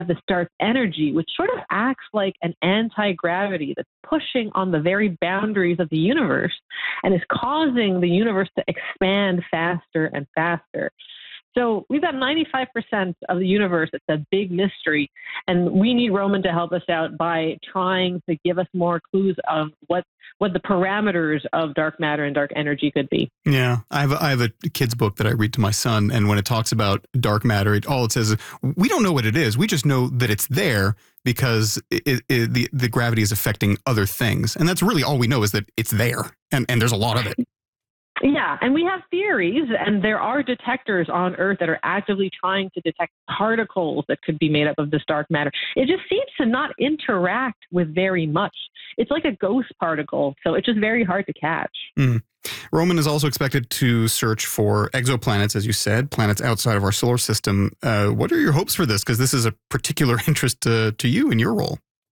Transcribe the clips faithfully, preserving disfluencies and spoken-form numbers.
this dark energy, which sort of acts like an anti-gravity that's pushing on the very boundaries of the universe and is causing the universe to expand faster and faster. So we've got ninety-five percent of the universe. It's a big mystery. And we need Roman to help us out by trying to give us more clues of what, what the parameters of dark matter and dark energy could be. Yeah, I have, a, I have a kid's book that I read to my son. And when it talks about dark matter, it, all it says is, we don't know what it is. We just know that it's there because it, it, the, the gravity is affecting other things. And that's really all we know, is that it's there. And, and there's a lot of it. Yeah, and we have theories, and there are detectors on Earth that are actively trying to detect particles that could be made up of this dark matter. It just seems to not interact with very much. It's like a ghost particle, so it's just very hard to catch. Mm. Roman is also expected to search for exoplanets, as you said, planets outside of our solar system. Uh, what are your hopes for this? Because this is a particular interest to, to you in your role.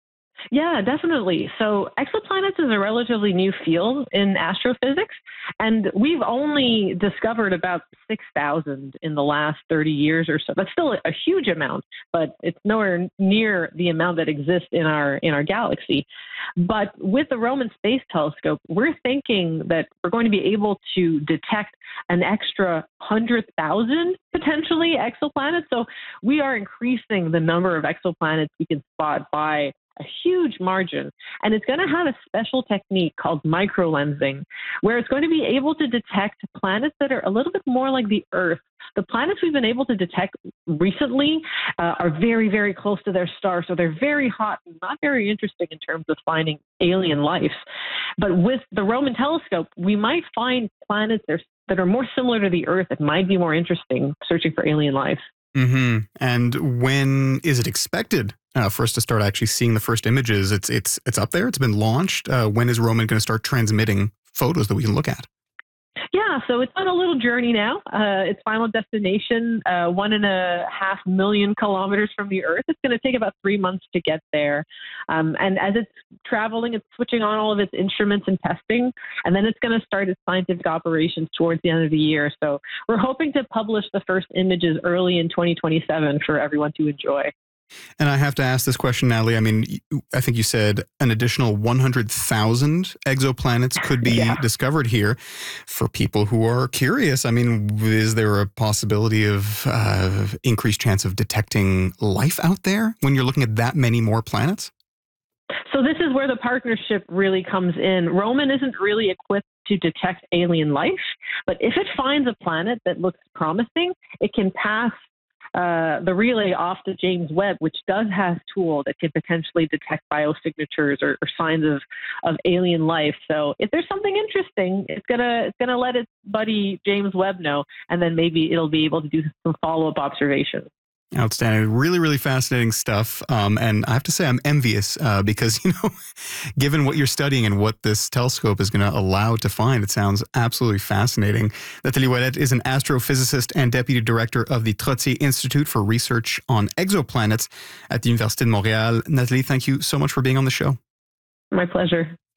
Yeah, definitely. So exoplanets is a relatively new field in astrophysics, and we've only discovered about six thousand in the last thirty years or so. That's still a huge amount, but it's nowhere near the amount that exists in our in our galaxy. But with the Roman Space Telescope, we're thinking that we're going to be able to detect an extra one hundred thousand potentially exoplanets. So we are increasing the number of exoplanets we can spot by a huge margin. And it's going to have a special technique called microlensing, where it's going to be able to detect planets that are a little bit more like the Earth. The planets we've been able to detect recently uh, are very, very close to their star. So they're very hot and not very interesting in terms of finding alien life. But with the Roman telescope, we might find planets that are, that are more similar to the Earth that might be more interesting searching for alien life. Mm-hmm. And when is it expected uh, for us to start actually seeing the first images? It's it's it's up there. It's been launched. Uh, when is Roman going to start transmitting photos that we can look at? Yeah, so it's on a little journey now. Uh, its final destination, uh, one and a half million kilometers from the Earth. It's going to take about three months to get there. Um, and as it's traveling, it's switching on all of its instruments and testing, and then it's going to start its scientific operations towards the end of the year. So we're hoping to publish the first images early in twenty twenty-seven for everyone to enjoy. And I have to ask this question, Natalie. I mean, I think you said an additional one hundred thousand exoplanets could be yeah. discovered here. For people who are curious, I mean, is there a possibility of uh, increased chance of detecting life out there when you're looking at that many more planets? So this is where the partnership really comes in. Roman isn't really equipped to detect alien life, but if it finds a planet that looks promising, it can pass Uh, the relay off to James Webb, which does have a tool that can potentially detect biosignatures or, or signs of, of alien life. So if there's something interesting, it's gonna it's gonna let its buddy James Webb know, and then maybe it'll be able to do some follow-up observations. Outstanding. Really, really fascinating stuff. Um, and I have to say I'm envious uh, because, you know, given what you're studying and what this telescope is going to allow to find, it sounds absolutely fascinating. Nathalie Ouellette is an astrophysicist and deputy director of the Trottier Institute for Research on Exoplanets at the Université de Montréal. Nathalie, thank you so much for being on the show. My pleasure.